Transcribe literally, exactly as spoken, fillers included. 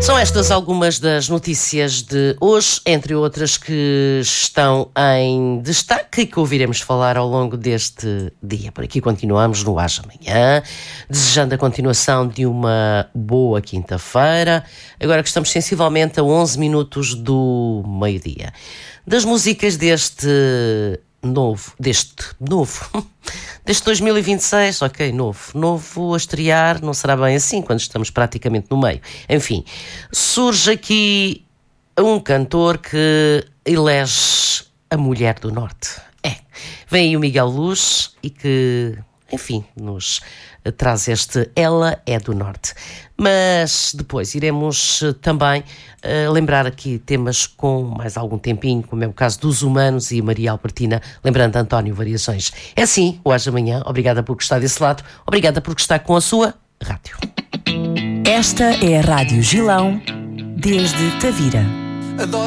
São estas algumas das notícias de hoje, entre outras que estão em destaque e que ouviremos falar ao longo deste dia. Por aqui continuamos no Haja Amanhã, desejando a continuação de uma boa quinta-feira, agora que estamos sensivelmente a onze minutos do meio-dia. Das músicas deste novo, deste novo, deste dois mil e vinte e seis, ok, novo, novo a estrear, não será bem assim quando estamos praticamente no meio. Enfim, surge aqui um cantor que elege a mulher do Norte. É, vem aí o Miguel Luz e que, enfim, nos traz este Ela é do Norte. Mas depois iremos também uh, lembrar aqui temas com mais algum tempinho, como é o caso dos Humanos e Maria Albertina, lembrando António Variações. É assim, o Haja Amanhã. Obrigada por estar desse lado, obrigada por estar com a sua rádio. Esta é a Rádio Gilão, desde Tavira. Adoro.